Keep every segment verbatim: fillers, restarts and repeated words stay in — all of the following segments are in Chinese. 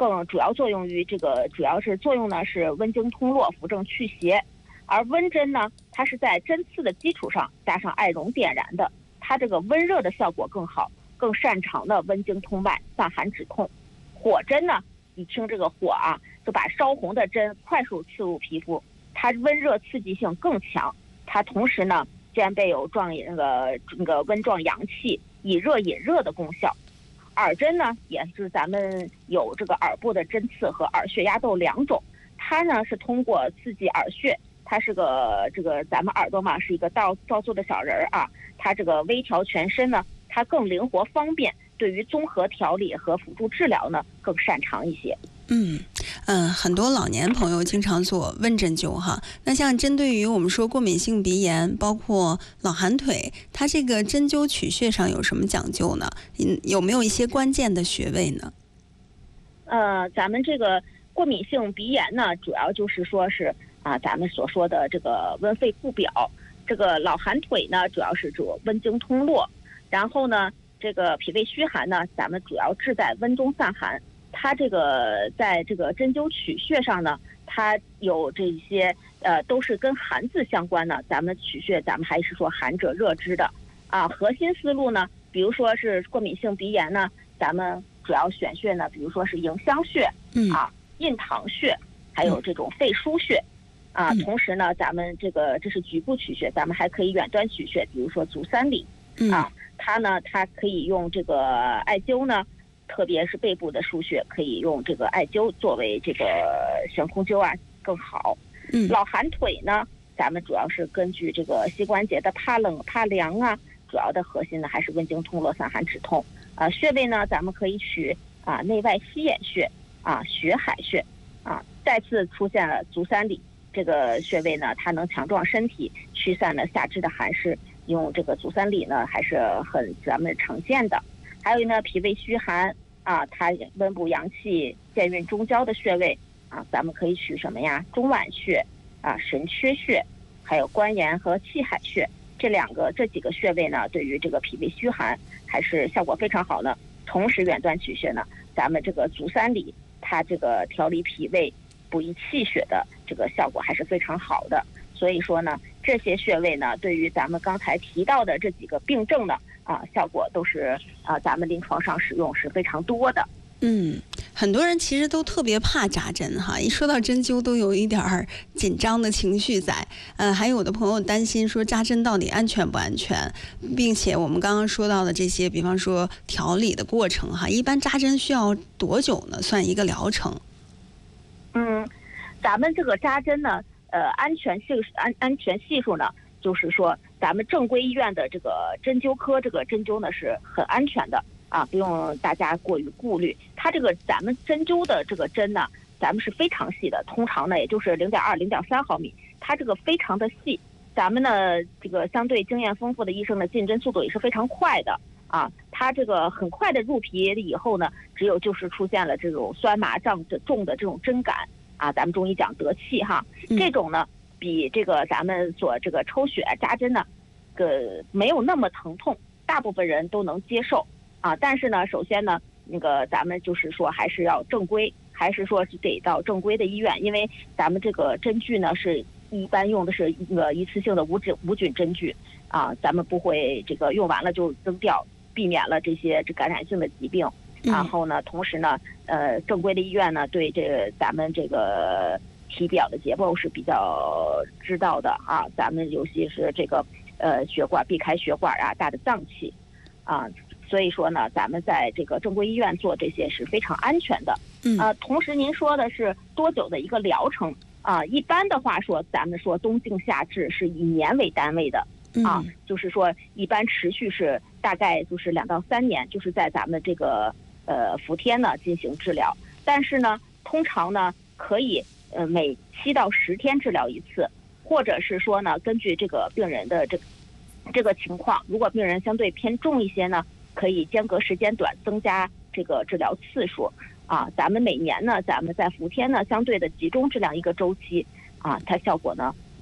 更主要作用于这个，主要是作用呢是温经通络、扶正祛邪。而温针呢，它是在针刺的基础上加上艾绒点燃的，它这个温热的效果更好，更擅长的温经通脉、散寒止痛。火针呢，你听这个火啊，就把烧红的针快速刺入皮肤，它温热刺激性更强，它同时呢兼备有壮那个那个温壮阳气、以热引热的功效。耳针呢，也是咱们有这个耳部的针刺和耳穴压豆两种，它呢是通过刺激耳穴，它是个这个咱们耳朵嘛是一个倒倒做的小人儿啊，它这个微调全身呢，它更灵活方便，对于综合调理和辅助治疗呢更擅长一些。 嗯嗯、呃，很多老年朋友经常做温针灸哈。那像针对于我们说过敏性鼻炎，包括老寒腿，它这个针灸取穴上有什么讲究呢？嗯，有没有一些关键的穴位呢？ 呃，咱们这个过敏性鼻炎呢，主要就是说是啊，咱们所说的这个温肺固表。这个老寒腿呢，主要是指温经通络。然后呢，这个脾胃虚寒呢，咱们主要志在温中散寒。它这个在这个针灸取穴上呢，它有这些呃都是跟寒字相关的。咱们取穴，咱们还是说寒者热之的啊。核心思路呢，比如说是过敏性鼻炎呢，咱们主要选穴呢，比如说是迎香穴啊、印堂穴，还有这种肺腧穴啊。同时呢，咱们这个这是局部取穴，咱们还可以远端取穴，比如说足三里啊，它呢它可以用这个艾灸呢。特别是背部的腧穴，可以用这个艾灸作为这个悬空灸啊更好。嗯，老寒腿呢，咱们主要是根据这个膝关节的怕冷怕凉啊，主要的核心呢还是温经通络、散寒止痛。啊，穴位呢，咱们可以取啊内外膝眼穴啊、血海穴啊。再次出现了足三里这个穴位呢，它能强壮身体，驱散了下肢的寒湿，用这个足三里呢还是很咱们常见的。还有呢，脾胃虚寒啊，它温补阳气、健运中焦的穴位啊，咱们可以取什么呀？中脘穴啊、神阙穴，还有关元和气海穴，这两个这几个穴位呢，对于这个脾胃虚寒还是效果非常好的。同时远端取穴呢，咱们这个足三里，它这个调理脾胃、补益气血的这个效果还是非常好的。所以说呢，这些穴位呢，对于咱们刚才提到的这几个病症呢。啊，效果都是啊，咱们临床上使用是非常多的。 嗯，很多人其实都特别怕扎针哈，一说到针灸都有一点儿紧张的情绪在。呃，还有我的朋友担心说扎针到底安全不安全，并且我们刚刚说到的这些，比方说调理的过程哈，一般扎针需要多久呢？算一个疗程？ 嗯，咱们这个扎针呢，呃，安全系安安全系数呢，就是说。咱们正规医院的这个针灸科，这个针灸呢是很安全的啊，不用大家过于顾虑。它这个咱们针灸的这个针呢，咱们是非常细的，通常呢也就是零点二、零点三毫米，它这个非常的细。咱们呢这个相对经验丰富的医生的进针速度也是非常快的啊，它这个很快的入皮以后呢，只有就是出现了这种酸麻胀的重的这种针感啊，咱们中医讲得气哈，这种呢。比这个咱们所这个抽血扎针呢，个没有那么疼痛，大部分人都能接受啊。但是呢，首先呢，那个咱们就是说还是要正规，还是说是得到正规的医院，因为咱们这个针具呢是一般用的是一个一次性的无菌无菌针具啊，咱们不会这个用完了就扔掉，避免了这些这感染性的疾病。然后呢，同时呢，呃，正规的医院呢对这个咱们这个。体表的结构是比较知道的啊，咱们尤其是这个呃血管避开血管啊，大的脏器啊，所以说呢，咱们在这个正规医院做这些是非常安全的。嗯啊，同时您说的是多久的一个疗程啊？一般的话说，咱们说冬静夏治是以年为单位的啊，就是说一般持续是大概就是两到三年，就是在咱们这个呃伏天呢进行治疗，但是呢，通常呢可以。呃，每七到十天治疗一次，或者是说呢，根据这个病人的这个这个情况，如果病人相对偏重一些呢，可以间隔时间短，增加这个治疗次数啊。咱们每年呢，咱们在伏天呢，相对的集中治疗一个周期啊，它效果呢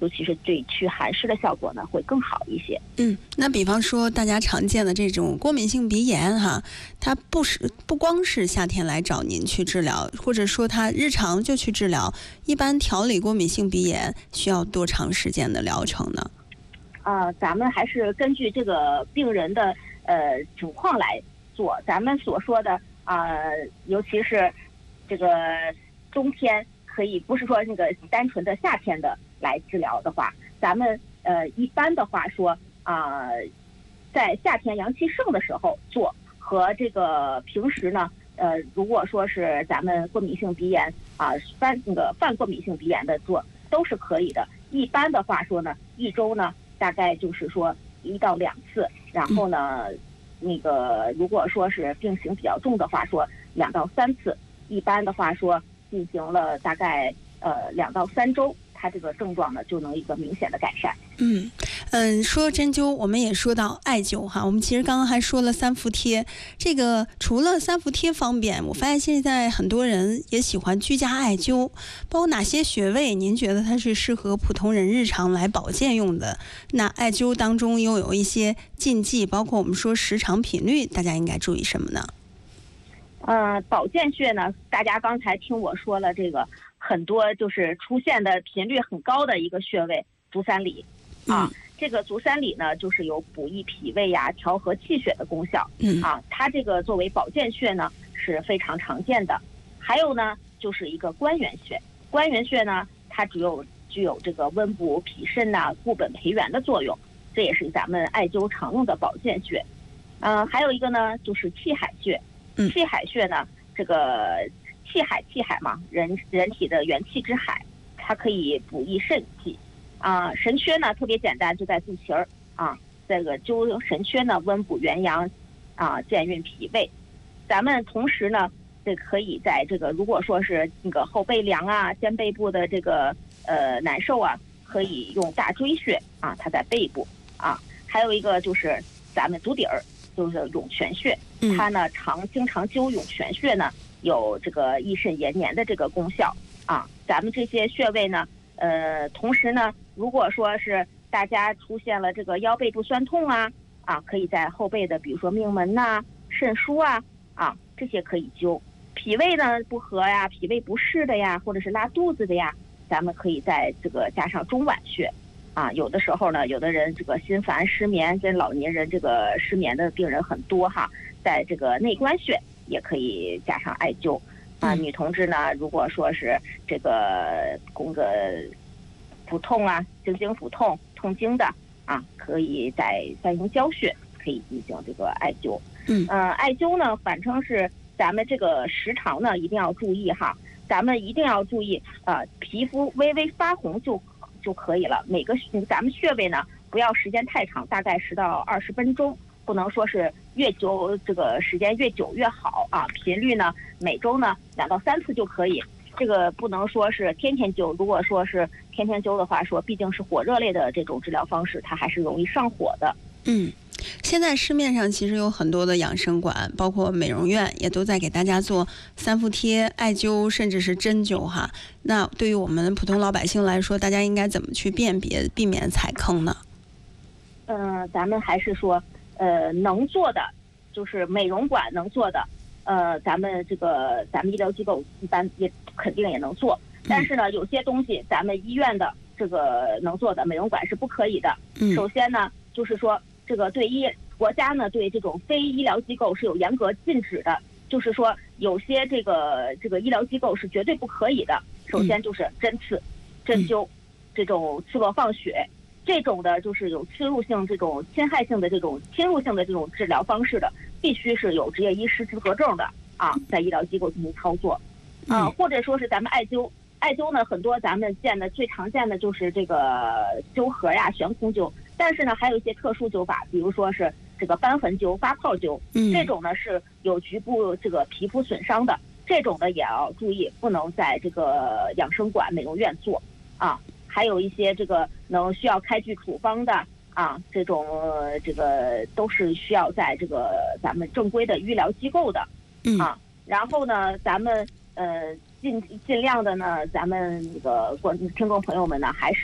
尤其是对驱寒湿的效果呢会更好一些。 嗯，那比方说大家常见的这种过敏性鼻炎哈，它不是不光是夏天来找您去治疗，或者说他日常就去治疗，一般调理过敏性鼻炎需要多长时间的疗程呢？ 呃，咱们还是根据这个病人的呃情况来做。咱们所说的啊、呃，尤其是这个冬天，可以不是说那个单纯的夏天的来治疗的话，咱们呃一般的话说啊、呃，在夏天阳气盛的时候做，和这个平时呢，呃，如果说是咱们过敏性鼻炎啊，犯那个犯过敏性鼻炎的做都是可以的。一般的话说呢，一周呢大概就是说一到两次，然后呢，那个如果说是病情比较重的话说两到三次，一般的话说进行了大概呃两到三周，它这个症状呢就能一个明显的改善。 嗯嗯，说针灸，我们也说到艾灸哈。我们其实刚刚还说了三伏贴，这个除了三伏贴方便，我发现现在很多人也喜欢居家艾灸。包括哪些穴位，您觉得它是适合普通人日常来保健用的？那艾灸当中又有一些禁忌，包括我们说时长频率，大家应该注意什么呢？ 呃，保健穴呢，大家刚才听我说了，这个很多就是出现的频率很高的一个穴位，足三里。啊， 嗯、 这个足三里呢，就是有补益脾胃呀、调和气血的功效。 嗯啊，它这个作为保健穴呢是非常常见的。还有呢，就是一个关元穴。关元穴呢，它只有具有这个温补脾肾呐、固本培元的作用，这也是咱们艾灸常用的保健穴。嗯、呃，还有一个呢，就是气海穴。 嗯， 气海穴呢，这个气海气海嘛，人人体的元气之海，它可以补益肾气。啊，神阙呢特别简单，就在肚脐儿啊。这个灸神阙呢，温补元阳，啊，健运脾胃。咱们同时呢，这可以在这个如果说是那个后背凉啊、肩背部的这个呃难受啊，可以用大椎穴啊，它在背部啊。还有一个就是咱们足底儿，就是涌泉穴，它呢常经常灸涌泉穴呢，有这个益肾延年的这个功效啊。咱们这些穴位呢。呃，同时呢，如果说是大家出现了这个腰背部酸痛啊，啊，可以在后背的，比如说命门呐、啊、肾腧啊，啊，这些可以灸。脾胃呢不和呀，脾胃不适的呀，或者是拉肚子的呀，咱们可以在这个加上中脘穴，啊，有的时候呢，有的人这个心烦失眠，跟老年人这个失眠的病人很多哈，在这个内关穴也可以加上艾灸。啊，女同志呢，如果说是这个宫个腹痛啊、经经腹痛、痛经的啊，可以在三阴交穴可以进行这个艾灸。 嗯， 呃，艾灸呢，反正是咱们这个时长呢一定要注意哈，咱们一定要注意啊、呃，皮肤微微发红就就可以了。每个咱们穴位呢不要时间太长，大概十到二十分钟。不能说是越久这个时间越久越好啊，频率呢每周呢两到三次就可以，这个不能说是天天灸。如果说是天天灸的话，说毕竟是火热类的这种治疗方式，它还是容易上火的。 嗯，现在市面上其实有很多的养生馆，包括美容院也都在给大家做三伏贴、艾灸，甚至是针灸哈。那对于我们普通老百姓来说，大家应该怎么去辨别，避免踩坑呢？ 嗯、呃，咱们还是说。呃，能做的就是美容馆能做的，呃，咱们这个咱们医疗机构一般也肯定也能做，但是呢，有些东西咱们医院的这个能做的，美容馆是不可以的。 嗯， 首先呢，就是说这个对医国家呢对这种非医疗机构是有严格禁止的，就是说有些这个这个医疗机构是绝对不可以的。首先就是针刺、针灸，这种刺络放血。这种的就是有侵入性、这种侵害性的这种侵入性的这种治疗方式的，必须是有职业医师资格证的啊，在医疗机构进行操作，啊，或者说是咱们艾灸，艾灸呢很多咱们见的最常见的就是这个灸盒呀、悬空灸，但是呢还有一些特殊灸法，比如说是这个瘢痕灸、发泡灸，这种呢是有局部这个皮肤损伤的，这种呢也要注意，不能在这个养生馆、美容院做啊。还有一些这个能需要开具处方的啊，这种、呃、这个都是需要在这个咱们正规的医疗机构的啊。然后呢，咱们呃尽尽量的呢，咱们这个观听众朋友们呢，还是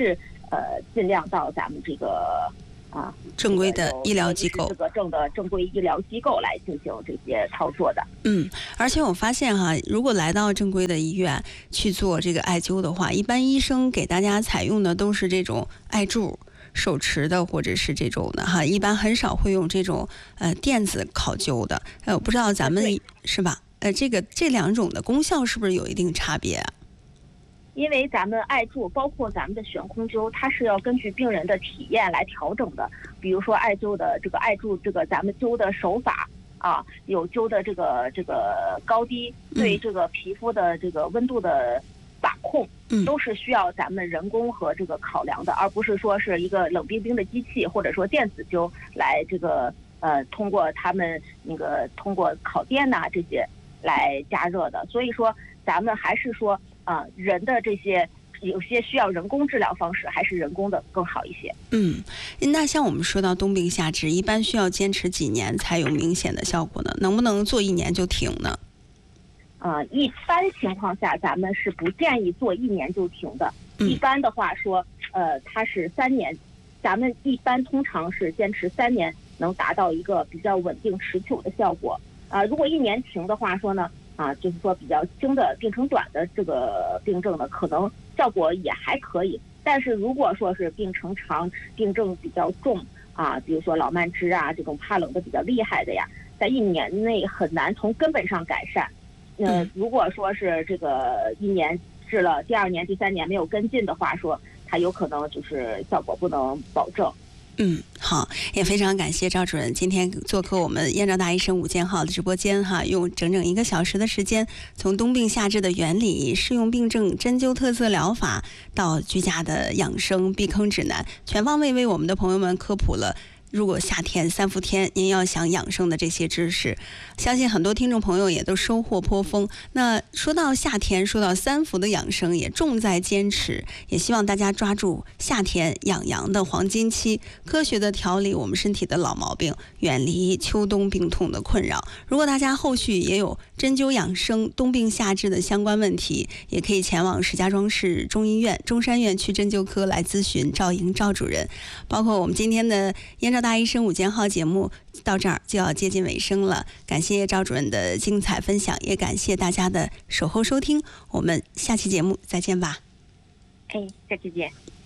呃尽量到咱们这个啊正规的医疗机构， 资格证的正规医疗机构来进行这些操作的。 嗯，而且我发现哈，如果来到正规的医院去做这个艾灸的话，一般医生给大家采用的都是这种艾柱手持的，或者是这种的哈，一般很少会用这种呃电子烤灸的。呃，我不知道咱们是吧？呃，这个这两种的功效是不是有一定差别啊？ 因为咱们艾柱包括咱们的悬空灸，它是要根据病人的体验来调整的。比如说艾灸的这个艾柱，这个咱们灸的手法啊，有灸的这个这个高低，对这个皮肤的这个温度的把控，都是需要咱们人工和这个考量的，而不是说是一个冷冰冰的机器或者说电子灸来这个呃通过他们那个通过烤电呐、这些来加热的。所以说咱们还是说啊、呃、人的这些有些需要人工治疗方式，还是人工的更好一些。 嗯，那像我们说到冬病夏治，一般需要坚持几年才有明显的效果呢？能不能做一年就停呢？ 呃，一般情况下，咱们是不建议做一年就停的。一般的话说，呃，它是三年，咱们一般通常是坚持三年，能达到一个比较稳定持久的效果。啊、呃，如果一年停的话说呢，啊、呃，就是说比较轻的病程短的这个病症呢，可能效果也还可以。但是如果说是病程长、病症比较重啊，比如说老慢支啊这种怕冷的比较厉害的呀，在一年内很难从根本上改善。呃，如果说是这个一年治了，第二年、第三年没有跟进的话，说它有可能就是效果不能保证。 嗯，好，也非常感谢赵主任今天做客我们燕赵大医生五件号的直播间哈，用整整一个小时的时间，从冬病夏治的原理、适用病症、针灸特色疗法到居家的养生避坑指南，全方位为我们的朋友们科普了。如果夏天三伏天您要想养生的这些知识，相信很多听众朋友也都收获颇丰。那说到夏天，说到三伏的养生，也重在坚持，也希望大家抓住夏天养阳的黄金期，科学的调理我们身体的老毛病，远离秋冬病痛的困扰。如果大家后续也有针灸养生、冬病夏治的相关问题，也可以前往石家庄市中医院中山院区针灸科来咨询赵莹赵主任。包括我们今天的燕赵大医生五件号节目到这儿就要接近尾声了，感谢赵主任的精彩分享，也感谢大家的守候收听，我们下期节目再见吧。 哎，下期见。